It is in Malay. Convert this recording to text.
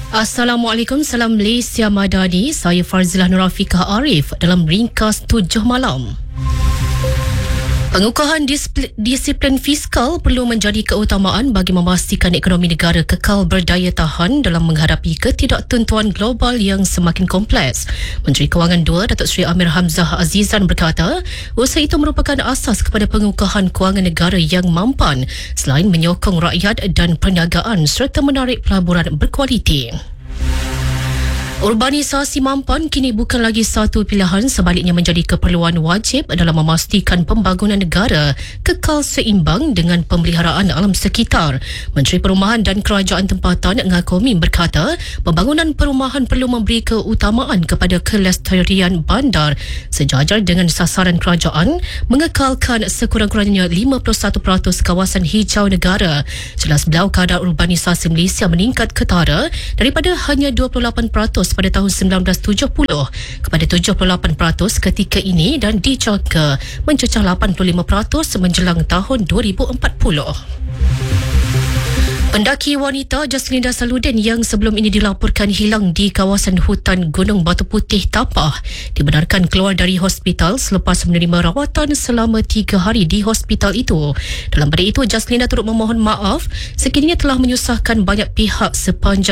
Assalamualaikum, salam Malaysia Madani. Saya Farzilah Nurafiqah Arif dalam ringkas 7 malam. Pengukuhan disiplin fiskal perlu menjadi keutamaan bagi memastikan ekonomi negara kekal berdaya tahan dalam menghadapi ketidaktentuan global yang semakin kompleks. Menteri Kewangan II, Datuk Seri Amir Hamzah Azizan berkata, usaha itu merupakan asas kepada pengukuhan kewangan negara yang mampan selain menyokong rakyat dan perniagaan serta menarik pelaburan berkualiti. Urbanisasi mampan kini bukan lagi satu pilihan, sebaliknya menjadi keperluan wajib dalam memastikan pembangunan negara kekal seimbang dengan pemeliharaan alam sekitar. Menteri Perumahan dan Kerajaan Tempatan Ngakomin berkata, pembangunan perumahan perlu memberi keutamaan kepada kelestarian bandar sejajar dengan sasaran kerajaan mengekalkan sekurang-kurangnya 51% kawasan hijau negara. Jelas beliau, kadar urbanisasi Malaysia meningkat ketara daripada hanya 28% pada tahun 1970 kepada 78% ketika ini dan dijangka mencecah 85% menjelang tahun 2040. Pendaki wanita Jaslinda Saludin yang sebelum ini dilaporkan hilang di kawasan hutan Gunung Batu Putih Tapah dibenarkan keluar dari hospital selepas menerima rawatan selama 3 hari di hospital itu. Dalam pada itu, Jaslinda turut memohon maaf sekiranya telah menyusahkan banyak pihak sepanjang